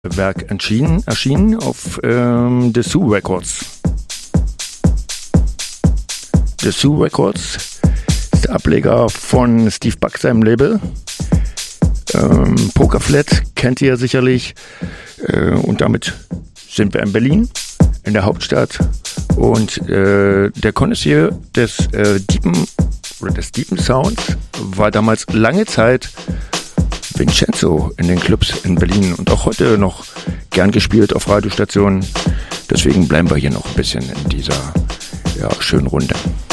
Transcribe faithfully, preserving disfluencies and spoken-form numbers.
Werk erschienen, erschienen auf ähm, Dessous Records. Dessous Records ist der Ableger von Steve Buck, seinem Label. Ähm, Pokerflat kennt ihr sicherlich. Äh, und damit sind wir in Berlin, in der Hauptstadt. Und äh, der Connoisseur des äh, Deepen oder des Deepen Sounds war damals lange Zeit Vincenzo in den Clubs in Berlin und auch heute noch gern gespielt auf Radiostationen. Deswegen bleiben wir hier noch ein bisschen in dieser ja, schönen Runde.